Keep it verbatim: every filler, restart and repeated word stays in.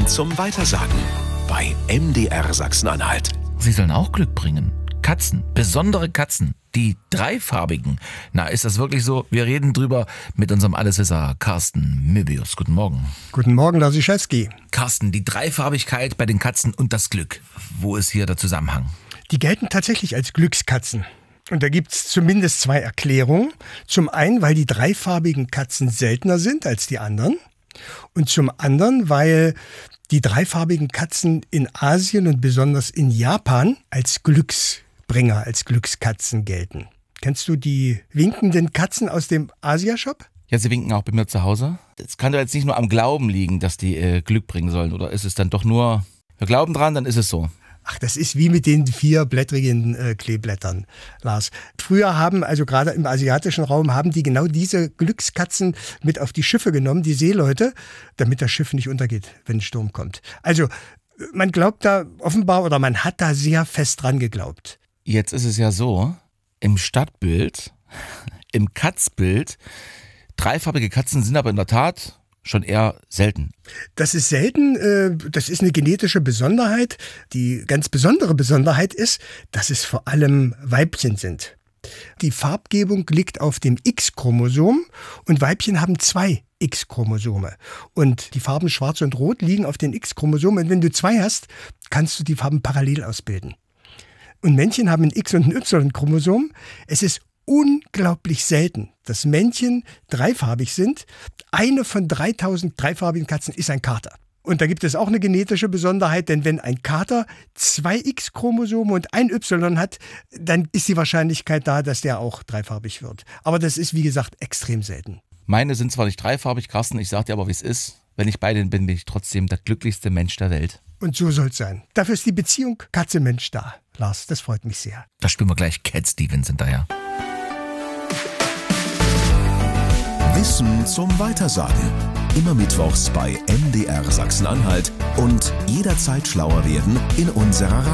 Wissen zum Weitersagen bei M D R Sachsen-Anhalt. Sie sollen auch Glück bringen. Katzen, besondere Katzen, die dreifarbigen. Na, ist das wirklich so? Wir reden drüber mit unserem Alleswisser Carsten Möbius. Guten Morgen. Guten Morgen, Lasiszewski. Carsten, die Dreifarbigkeit bei den Katzen und das Glück. Wo ist hier der Zusammenhang? Die gelten tatsächlich als Glückskatzen. Und da gibt es zumindest zwei Erklärungen. Zum einen, weil die dreifarbigen Katzen seltener sind als die anderen. Und zum anderen, weil die dreifarbigen Katzen in Asien und besonders in Japan als Glücksbringer, als Glückskatzen gelten. Kennst du die winkenden Katzen aus dem Asia-Shop? Ja, sie winken auch bei mir zu Hause. Es kann doch jetzt nicht nur am Glauben liegen, dass die äh, Glück bringen sollen. Oder ist es dann doch nur, wir glauben dran, dann ist es so. Ach, das ist wie mit den vierblättrigen äh, Kleeblättern, Lars. Früher haben, also gerade im asiatischen Raum, haben die genau diese Glückskatzen mit auf die Schiffe genommen, die Seeleute, damit das Schiff nicht untergeht, wenn ein Sturm kommt. Also man glaubt da offenbar oder man hat da sehr fest dran geglaubt. Jetzt ist es ja so, im Stadtbild, im Katzbild, dreifarbige Katzen sind aber in der Tat schon eher selten. Das ist selten, äh, das ist eine genetische Besonderheit. Die ganz besondere Besonderheit ist, dass es vor allem Weibchen sind. Die Farbgebung liegt auf dem X-Chromosom und Weibchen haben zwei X-Chromosome. Und die Farben Schwarz und Rot liegen auf den X-Chromosomen. Und wenn du zwei hast, kannst du die Farben parallel ausbilden. Und Männchen haben ein X- und ein Y-Chromosom. Es ist unglaublich selten, dass Männchen dreifarbig sind. Eine von dreitausend dreifarbigen Katzen ist ein Kater. Und da gibt es auch eine genetische Besonderheit, denn wenn ein Kater zwei X-Chromosome und ein Y hat, dann ist die Wahrscheinlichkeit da, dass der auch dreifarbig wird. Aber das ist, wie gesagt, extrem selten. Meine sind zwar nicht dreifarbig, Carsten, ich sag dir aber, wie es ist. Wenn ich bei denen bin, bin ich trotzdem der glücklichste Mensch der Welt. Und so soll es sein. Dafür ist die Beziehung Katze-Mensch da. Lars, das freut mich sehr. Da spielen wir gleich Cat Stevens hinterher. Wissen zum Weitersagen. Immer mittwochs bei M D R Sachsen-Anhalt und jederzeit schlauer werden in unserer